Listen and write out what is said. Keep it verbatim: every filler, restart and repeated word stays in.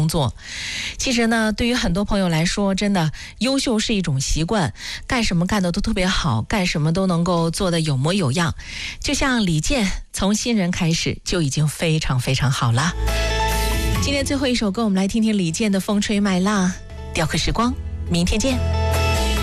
工作。其实呢，对于很多朋友来说，真的优秀是一种习惯，干什么干的都特别好，干什么都能够做得有模有样。就像李健从新人开始就已经非常非常好了。今天最后一首歌，我们来听听李健的《风吹麦浪》，雕刻时光，明天见。